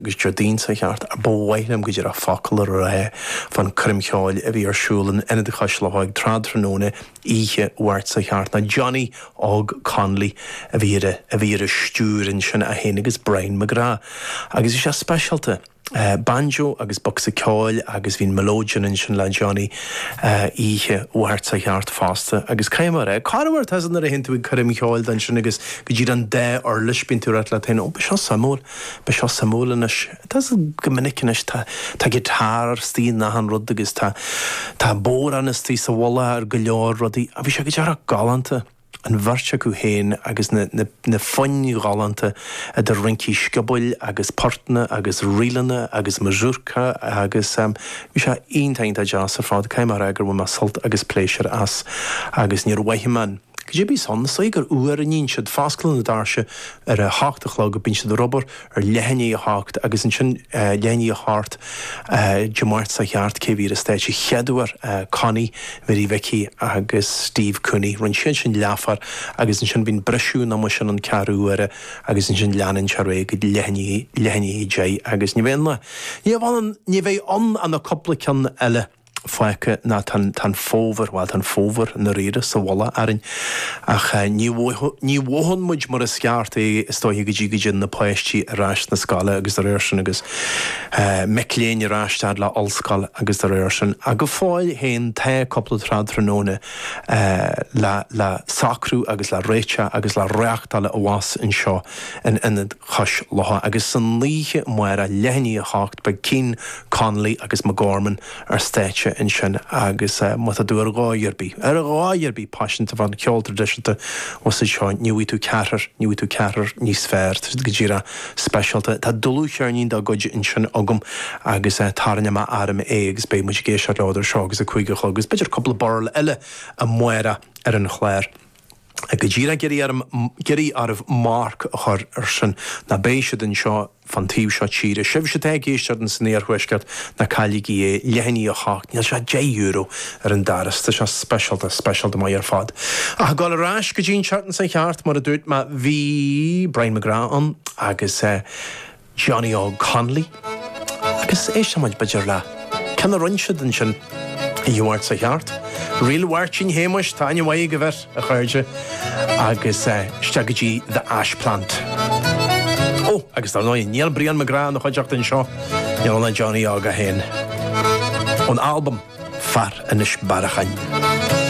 gus Jardín sa cheart a bhhailm go dtíar a facail ré fan crimcheáil a bhí arsúlan ina de chaisleáig tradranóna ihe bhhairt sa cheart na Johnny Og Conley a bhí stúrin sin a héanagus Brian McGrath. Agus is sé specialta. Banjo agus boxa ceáil agus bhín melódian in sin le Johnny ihe bhhairt sa cheart fásta agus caiimar Carhar an ar a hinú chuim cheáil den sin agus go dtír an dé ar lispinú le tain ó be seo samólanis Tás go minicnis tá gitár stín na an rud agus tá bór anas tí sa bhla ar go leor rudaí a bhí sé go dear galanta an bharse go héin agus na foinní galanta a de rincí scabuil agus portna agus rilanna agus mazúrca agus bhí sé aontainn a jazz a fád caiimar agur bhfuil salt agus pléisiir as agus níor waithimán. Gébí son sa gur uair a nín siad fáscail na dáse ar a háachtalá go bín siad robar ar lehanní a hácht agus an sin lehanní a háart Jamart sa cheart céhír a stéid sé cheadúar Connie Mary Vicky agus Steve Cooney run sin leafar agus an sin bín breisiú na sin an cearúire agus an sin leanan searé go lehanní dé agus ní bhéna. Ní bhéh an a coppla cean eile Fáice na tan fóver na réire sa bhla arin ach ní bhhan muid mar a sceart istóí go dtí na páistí aráis na scala agus a réirsin agus meléin aráistead le allscal agus a réirsin a go fáil héon té coppla tradranóna le sacrú agus le réite agus le reachtal a bhás in seo in inad chas látha agus san líe muir a lehanní a hácht be Keane Conley agus McGorman ar stéite in sin agus mat a dúar gáirbí. Ar a gáirbí passionanta van ceol tradiisianta was seo níú tú cearar níos fér go ddíra specialta. Tá dulú chearnín dá goide in sin agam agus tarne má aram éigs bé mu géisiar láidir seo agus a chuige agus beidir coppla barl eile a muire ar an chléir. A go ddíra geirí armh marc a chur ar sin na béisiad in seo fan tíomh seo tíre. Sibh sé géisteart an snéarhuiisceart na cailíí lehanní a hácht, níl sé €10 ar an daras, tá se specialta mai ar fad. A gáil aráis go dtíon seartan sa cheart mar a dúirt má bhí Brian McGrath an agus Johnny Og Conley agus éisteamaid beidir le cena runsead an sin i dúhairt sa cheart. Rialhhairtin héimeis táine mhaí go bhir a chuirde agus steagadtí The Ash Plant. Agus tá nóid níl Brian McGrath nach chuideach den seo níl na Johnny Og a héin. An album Far inis Barachain.